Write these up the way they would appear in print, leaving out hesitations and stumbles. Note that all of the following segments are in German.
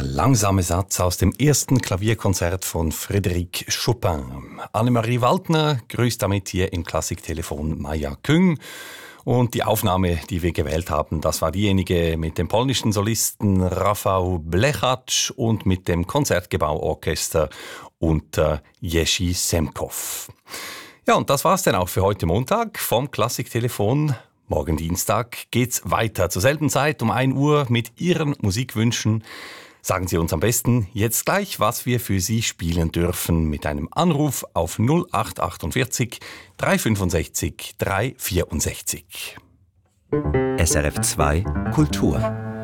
langsame Satz aus dem ersten Klavierkonzert von Frédéric Chopin. Annemarie Waldner grüßt damit hier im Klassiktelefon Maja Küng. Und die Aufnahme, die wir gewählt haben, das war diejenige mit dem polnischen Solisten Rafał Blechacz und mit dem Konzertgebauorchester unter Jerzy Semkow. Ja, und das war's dann auch für heute Montag vom Klassiktelefon. Morgen Dienstag geht's weiter zur selben Zeit um 1 Uhr mit Ihren Musikwünschen. Sagen Sie uns am besten jetzt gleich, was wir für Sie spielen dürfen mit einem Anruf auf 0848 365 364. SRF 2 Kultur.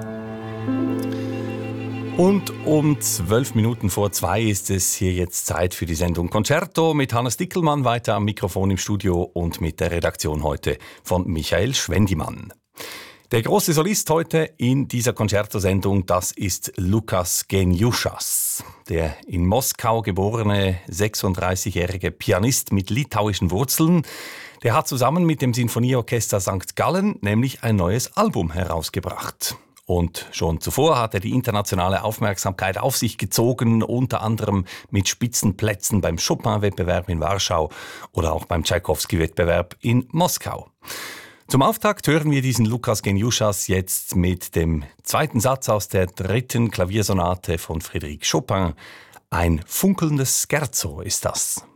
Und um 12 Minuten vor 2 ist es hier jetzt Zeit für die Sendung Concerto mit Hannes Dickelmann weiter am Mikrofon im Studio und mit der Redaktion heute von Michael Schwendimann. Der große Solist heute in dieser Concerto-Sendung, das ist Lukas Geniušas. Der in Moskau geborene 36-jährige Pianist mit litauischen Wurzeln, der hat zusammen mit dem Sinfonieorchester St. Gallen nämlich ein neues Album herausgebracht. Und schon zuvor hat er die internationale Aufmerksamkeit auf sich gezogen, unter anderem mit Spitzenplätzen beim Chopin-Wettbewerb in Warschau oder auch beim Tschaikowski-Wettbewerb in Moskau. Zum Auftakt hören wir diesen Lukas Geniušas jetzt mit dem zweiten Satz aus der 3. Klaviersonate von Frédéric Chopin. Ein funkelndes Scherzo ist das.